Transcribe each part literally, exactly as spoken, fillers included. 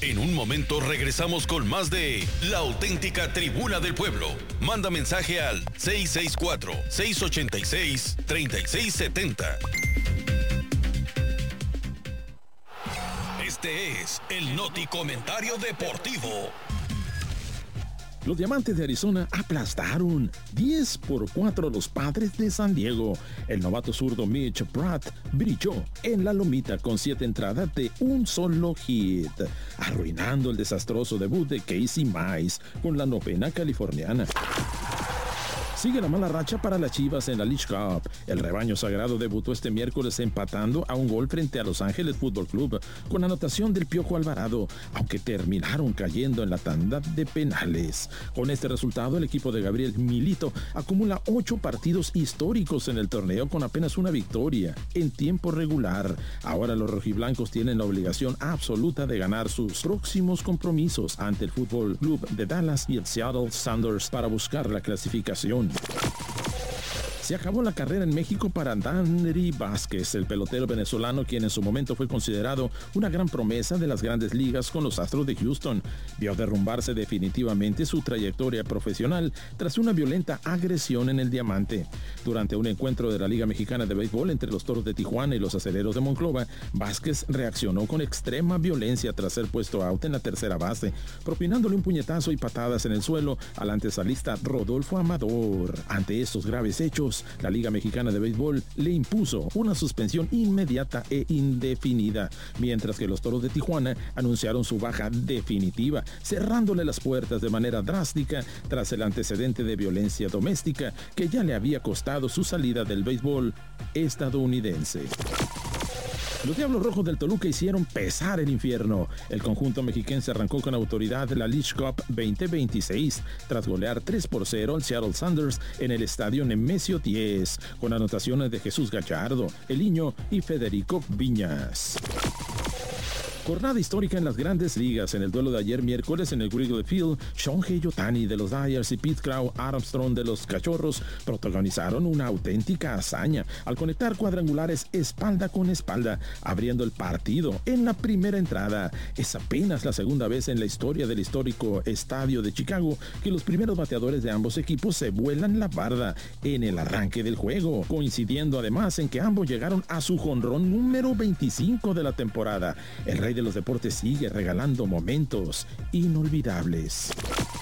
En un momento regresamos con más de La Auténtica Tribuna del Pueblo. Manda mensaje al seis seis cuatro, seis ocho seis, tres seis siete cero. Este es el Noti Comentario Deportivo. Los Diamantes de Arizona aplastaron diez por cuatro a los Padres de San Diego. El novato zurdo Mitch Pratt brilló en la lomita con siete entradas de un solo hit, arruinando el desastroso debut de Casey Mize con la novena californiana. Sigue la mala racha para las Chivas en la League Cup. El rebaño sagrado debutó este miércoles empatando a un gol frente a Los Ángeles Fútbol Club con anotación del Piojo Alvarado, aunque terminaron cayendo en la tanda de penales. Con este resultado, el equipo de Gabriel Milito acumula ocho partidos históricos en el torneo con apenas una victoria en tiempo regular. Ahora los rojiblancos tienen la obligación absoluta de ganar sus próximos compromisos ante el Fútbol Club de Dallas y el Seattle Sounders para buscar la clasificación. Se acabó la carrera en México para Danny Vázquez, el pelotero venezolano quien en su momento fue considerado una gran promesa de las grandes ligas con los Astros de Houston. Vio derrumbarse definitivamente su trayectoria profesional tras una violenta agresión en el Diamante. Durante un encuentro de la Liga Mexicana de Béisbol entre los Toros de Tijuana y los Acereros de Monclova, Vázquez reaccionó con extrema violencia tras ser puesto out en la tercera base, propinándole un puñetazo y patadas en el suelo al antesalista Rodolfo Amador. Ante estos graves hechos, la Liga Mexicana de Béisbol le impuso una suspensión inmediata e indefinida, mientras que los Toros de Tijuana anunciaron su baja definitiva, cerrándole las puertas de manera drástica tras el antecedente de violencia doméstica que ya le había costado su salida del béisbol estadounidense. Los Diablos Rojos del Toluca hicieron pesar el infierno. El conjunto mexiquense arrancó con autoridad la League Cup veinte veintiséis tras golear tres por cero al Seattle Sounders en el estadio Nemesio diez, con anotaciones de Jesús Gallardo, Eliño y Federico Viñas. Jornada histórica en las grandes ligas. En el duelo de ayer miércoles en el Wrigley Field, Shohei Ohtani de los Dodgers y Pete Crow Armstrong de los Cachorros protagonizaron una auténtica hazaña al conectar cuadrangulares espalda con espalda, abriendo el partido en la primera entrada. Es apenas la segunda vez en la historia del histórico estadio de Chicago que los primeros bateadores de ambos equipos se vuelan la barda en el arranque del juego, coincidiendo además en que ambos llegaron a su jonrón número veinticinco de la temporada. El rey de los deportes sigue regalando momentos inolvidables.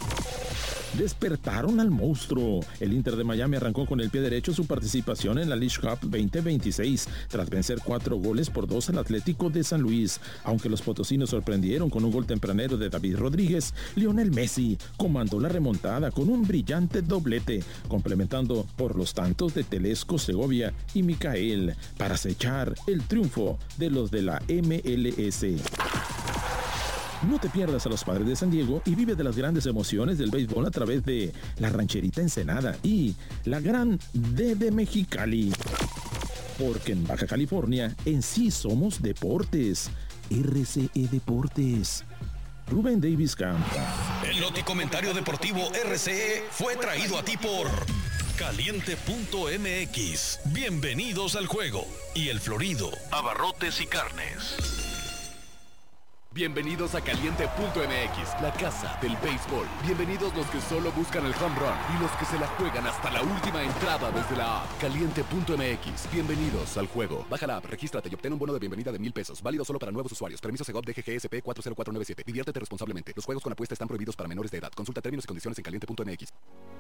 Despertaron al monstruo. El Inter de Miami arrancó con el pie derecho su participación en la League Cup veinte veintiséis tras vencer cuatro goles por dos al Atlético de San Luis. Aunque los potosinos sorprendieron con un gol tempranero de David Rodríguez, Lionel Messi comandó la remontada con un brillante doblete, complementando por los tantos de Telesco Segovia y Micael para acechar el triunfo de los de la M L S. No te pierdas a los Padres de San Diego y vive de las grandes emociones del béisbol a través de la Rancherita Ensenada y la Gran D de Mexicali. Porque en Baja California en sí somos deportes. R C E Deportes. Rubén Davis Campa. El Noti Comentario Deportivo R C E fue traído a ti por Caliente punto M X. Bienvenidos al juego. Y El Florido, abarrotes y carnes. Bienvenidos a Caliente punto M X, la casa del béisbol. Bienvenidos los que solo buscan el home run y los que se la juegan hasta la última entrada desde la app. Caliente punto M X, bienvenidos al juego. Baja la app, regístrate y obtén un bono de bienvenida de mil pesos. Válido solo para nuevos usuarios. Permiso Segov D G G S P cuatro cero cuatro nueve siete. Diviértete responsablemente. Los juegos con apuesta están prohibidos para menores de edad. Consulta términos y condiciones en Caliente punto M X.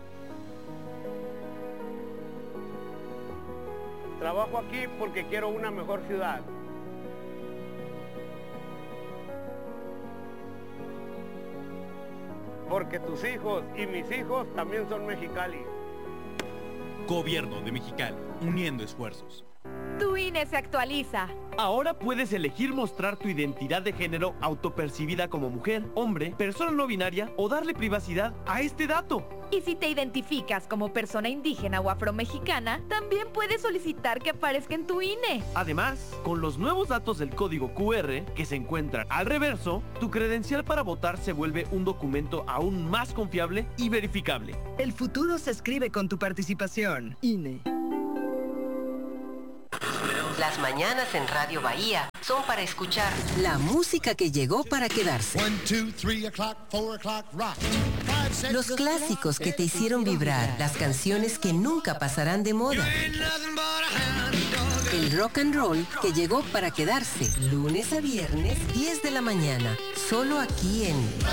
Trabajo aquí porque quiero una mejor ciudad. Porque tus hijos y mis hijos también son Mexicali. Gobierno de Mexicali, uniendo esfuerzos. Tu I N E se actualiza. Ahora puedes elegir mostrar tu identidad de género autopercibida como mujer, hombre, persona no binaria o darle privacidad a este dato. Y si te identificas como persona indígena o afromexicana, también puedes solicitar que aparezca en tu I N E. Además, con los nuevos datos del código Q R que se encuentran al reverso, tu credencial para votar se vuelve un documento aún más confiable y verificable. El futuro se escribe con tu participación. I N E. Las mañanas en Radio Bahía razón para escuchar. La música que llegó para quedarse. Los clásicos que te hicieron vibrar, las canciones que nunca pasarán de moda. El rock and roll que llegó para quedarse, lunes a viernes, diez de la mañana, solo aquí en